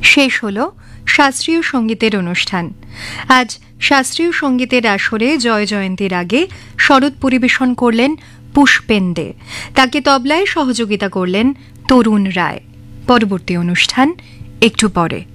শেষ হলো শাস্ত্রীয় সঙ্গীতের অনুষ্ঠান। আজ শাস্ত্রীয় সঙ্গীতের আসরে জয় জয়ন্তীর আগে শরৎ পরিবেশন করলেন পুষ্পেন্দে। তাকে তবলায় সহযোগিতা করলেন তরুণ রায়। পরবর্তী অনুষ্ঠান একটু পরে।